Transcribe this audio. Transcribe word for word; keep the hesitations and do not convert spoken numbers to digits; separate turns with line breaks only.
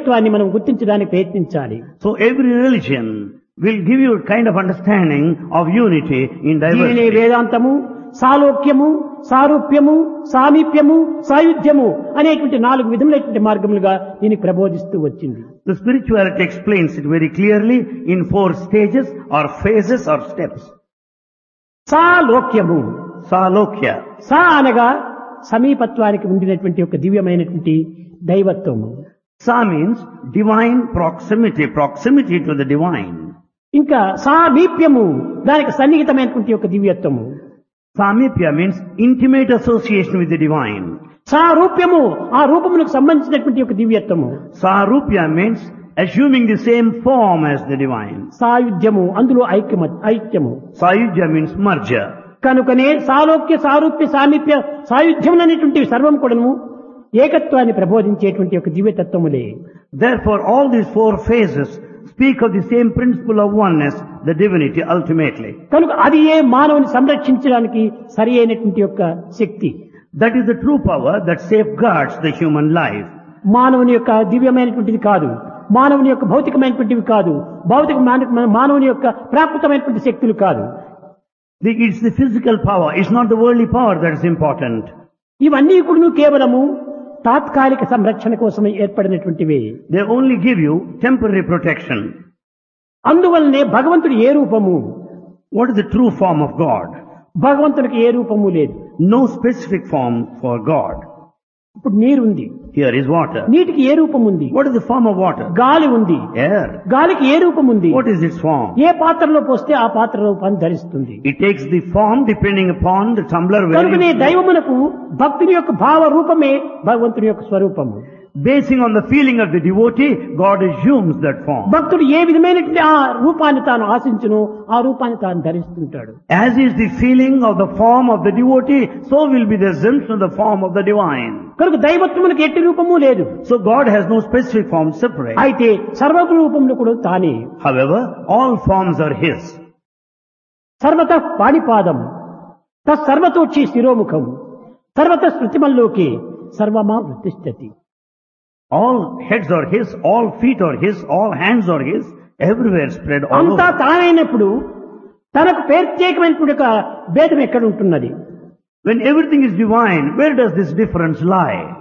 ఏకత్వాన్ని మనం గుర్తించడానికి ప్రయత్నించాలి.
So every religion will give you a kind of understanding of unity in
దీనినే
diversity.
వేదాంతము, సాలోక్యము, సారూప్యము, సామీప్యము, సాయుధ్యము అనేటువంటి నాలుగు విధములైనటువంటి మార్గములుగా దీన్ని ప్రబోధిస్తూ వచ్చింది.
The spirituality explains it very clearly in four stages or phases or steps.
సాలోక్యము,
Salokya.
సా అనగా సమీపత్వానికి ఉండినటువంటి ఒక దివ్యమైనటువంటి దైవత్వము.
Sa means divine proximity, proximity to the divine.
ఇంకా సామీప్యము దానికి సన్నిహితమైనటువంటి ఒక దివ్యత్వము.
Samipya means intimate association with the divine.
సారూప్యము ఆ రూపములకు సంబంధించినటువంటి ఒక దివ్యత్వము.
Sarupya means assuming the same form as the divine.
సాయుధ్యము అందులో ఐక్యమ ఐక్యము.
Sayujya means merger.
కనుకనే సాలోక్య, సారూప్య, సామీప్య, సాయుధ్యం అనేటువంటి సర్వం కూడాను ఏకత్వాన్ని ప్రబోధించేటువంటి ఒక దివ్యతత్వములే.
Therefore all these four phases speak of the same principle of oneness, the divinity ultimately.
కనుక అది ఏ మానవుని సంరక్షించడానికి సరి అయినటువంటి యొక్క శక్తి.
That is the true power that safeguards the human life.
మానవుని యొక్క దివ్యమైనటువంటిది కాదు, మానవుని యొక్క భౌతికమైనటువంటివి కాదు, భౌతిక మాన- మానవుని యొక్క ప్రాకృతమైనటువంటి శక్తులు కాదు.
The, it's the physical power, it's not the worldly power that is important.
ఇవన్నీ కూడా కేవలము తాత్కాలిక సంరక్షణ కోసమే ఏర్పడినటువంటివే.
They only give you temporary protection.
అందువల్లనే భగవంతుడు ఏ రూపము,
What is the true form of God?
భగవంతునికి ఏ రూపము లేదు.
No specific form for God.
ఇప్పుడు నీరు ఉంది,
Here is water.
నీటికి ఏ రూపం ఉంది.
What is the form of water?
గాలి ఉంది,
Air.
గాలికి ఏ రూపం ఉంది.
What is its form?
ఏ పాత్రలో పోస్తే ఆ పాత్ర రూపాన్ని ధరిస్తుంది.
It takes the form depending upon the tumbler where
కనుకనే
you-
దైవమునకు భక్తుని యొక్క భావ రూపమే భగవంతుని యొక్క స్వరూపము.
Basing on the feeling of the devotee, God assumes that form.
భక్తుడు ఏ విధమైనటువంటి ఆ రూపాన్ని తాను ఆశించును ఆ రూపాన్ని తాను ధరిస్తుంటాడు.
As is the feeling of the form of the devotee, so will be the assumption of the form of the divine.
కనుక దైవత్వమునకు ఎట్టి రూపము లేదు.
So God has no specific form separate.
అయితే సర్వ రూపములు కూడా తానే.
However, all forms are His.
సర్వత పాణిపాదం తత్సర్వతోక్షి శిరోముఖం సర్వత స్మృతిమల్లోకి సర్వమా వృత్తిష్టతి.
All heads are His, all feet are His, all hands are His, everywhere spread all
అంతా
over.
తానైనప్పుడు తనకు ప్రత్యేకమైనటువంటి ఒక భేదం ఎక్కడ ఉంటున్నది.
When everything is divine, where does this difference lie?